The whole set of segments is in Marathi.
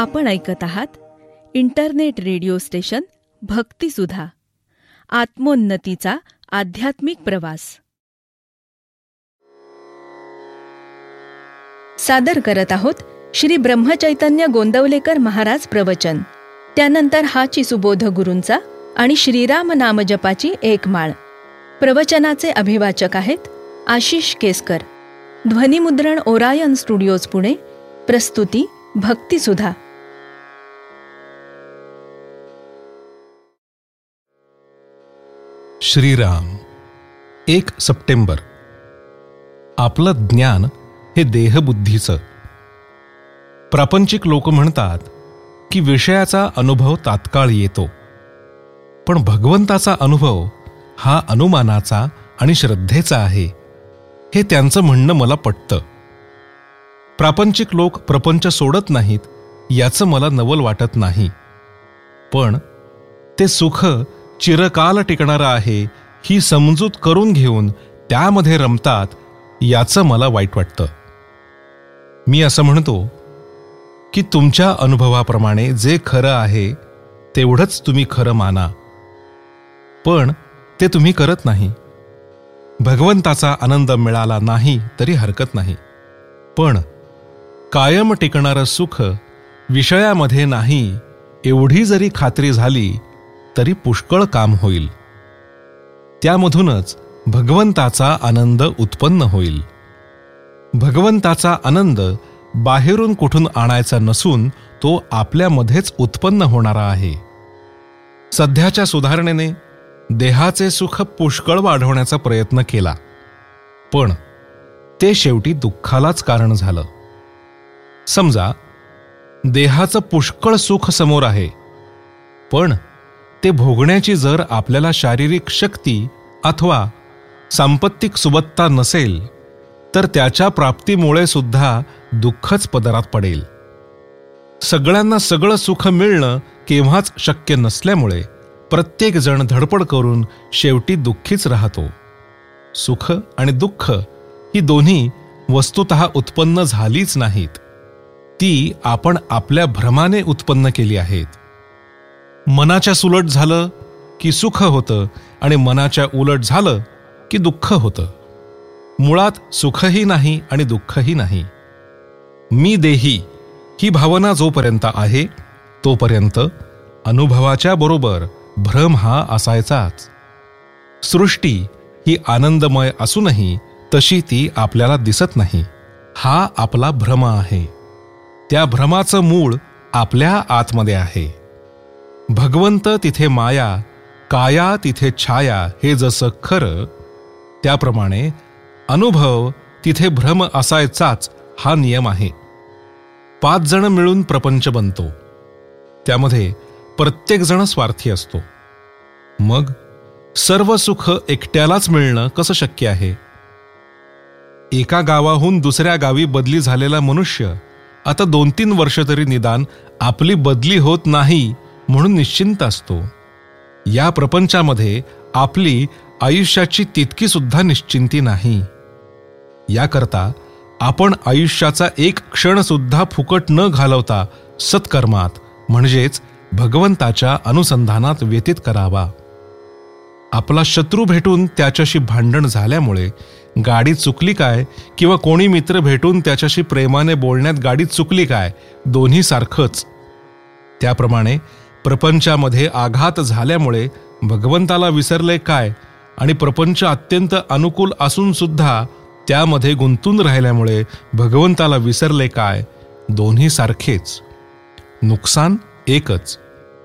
आपण ऐकत आहात इंटरनेट रेडिओ स्टेशन भक्तिसुधा, आत्मोन्नतीचा आध्यात्मिक प्रवास. सादर करत आहोत श्री ब्रह्मचैतन्य गोंदवलेकर महाराज प्रवचन. त्यानंतर हाची सुबोध गुरूंचा आणि श्रीराम नामजपाची एक माळ. प्रवचनाचे अभिवाचक आहेत आशिष केसकर. ध्वनिमुद्रण ओरायन स्टुडिओज पुणे. प्रस्तुती भक्तिसुधा. श्रीराम. 1 सप्टेंबर. आपलं ज्ञान हे देहबुद्धीचं. प्रापंचिक लोक म्हणतात की विषयाचा अनुभव तात्काळ येतो, पण भगवंताचा अनुभव हा अनुमानाचा आणि श्रद्धेचा आहे, हे त्यांचं म्हणणं मला पटतं. प्रापंचिक लोक प्रपंच सोडत नाहीत याचं मला नवल वाटत नाही, पण ते सुख चिरकाल टिकणारं आहे ही समजूत करून घेऊन त्यामध्ये रमतात याचं मला वाईट वाटतं. मी असं म्हणतो की तुमच्या अनुभवाप्रमाणे जे खरं आहे तेवढंच तुम्ही खरं माना, पण ते तुम्ही करत नाही. भगवंताचा आनंद मिळाला नाही तरी हरकत नाही, पण कायम टिकणारं सुख विषयामध्ये नाही एवढी जरी खात्री झाली तरी पुष्कळ काम होईल. त्यामधूनच भगवंताचा आनंद उत्पन्न होईल. भगवंताचा आनंद बाहेरून कुठून आणायचा नसून तो आपल्यामध्येच उत्पन्न होणारा आहे. सध्याच्या सुधारणेने देहाचे सुख पुष्कळ वाढवण्याचा प्रयत्न केला, पण ते शेवटी दुःखालाच कारण झालं. समजा देहाचं पुष्कळ सुख समोर आहे, पण ते भोगण्याची जर आपल्याला शारीरिक शक्ती अथवा सांपत्तिक सुबत्ता नसेल तर त्याच्या प्राप्तीमुळे सुद्धा दुःखच पदरात पडेल. सगळ्यांना सगळं सुख मिळणं केव्हाच शक्य नसल्यामुळे प्रत्येक जण धडपड करून शेवटी दुःखीच राहतो. सुख आणि दुःख ही दोन्ही वस्तुतः उत्पन्न झालीच नाहीत, ती आपण आपल्या भ्रमाने उत्पन्न केली आहेत. मनाच्या सुलट झालं की सुख होतं आणि मनाच्या उलट झालं की दुःख होतं. मुळात सुखही नाही आणि दुःखही नाही. मी देही ही भावना जोपर्यंत आहे तोपर्यंत अनुभवाच्या बरोबर भ्रम हा असायचाच. सृष्टी ही आनंदमय असूनही तशी ती आपल्याला दिसत नाही. हा आपला भ्रम आहे. त्या भ्रमाचं मूळ आपल्या आतमध्ये आहे. भगवंत तिथे माया, काया तिथे छाया हे जसं खरं, त्याप्रमाणे अनुभव तिथे भ्रम असायचाच हा नियम आहे. 5 जण मिळून प्रपंच बनतो, त्यामध्ये प्रत्येक जण स्वार्थी असतो. मग सर्व सुख एकट्यालाच मिळणं कसं शक्य आहे? एका गावाहून दुसऱ्या गावी बदली झालेला मनुष्य आता 2-3 वर्ष तरी निदान आपली बदली होत नाही म्हणून निश्चिंत असतो. या प्रपंचामध्ये आपली आयुष्याची तितकी सुद्धा निश्चिंती नाही. याकरता आपण आयुष्याचा एक क्षण सुद्धा फुकट न घालवता सत्कर्मात म्हणजेच भगवंताच्या अनुसंधानात व्यतीत करावा. आपला शत्रू भेटून त्याच्याशी भांडण झाल्यामुळे गाडी चुकली काय किंवा कोणी मित्र भेटून त्याच्याशी प्रेमाने बोलण्यात गाडी चुकली काय, दोन्ही सारखंच. त्याप्रमाणे प्रपंचामध्ये आघात झाल्यामुळे भगवंताला विसरले काय आणि प्रपंच अत्यंत अनुकूल असून सुद्धा त्यामध्ये गुंतून राहिल्यामुळे भगवंताला विसरले काय, दोन्ही सारखेच. नुकसान एकच.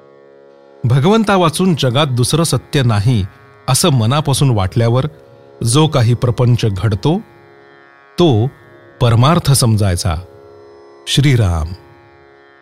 भगवंता वाचून जगात दुसरं सत्य नाही असं मनापासून वाटल्यावर जो काही प्रपंच घडतो तो परमार्थ समजायचा. श्रीराम.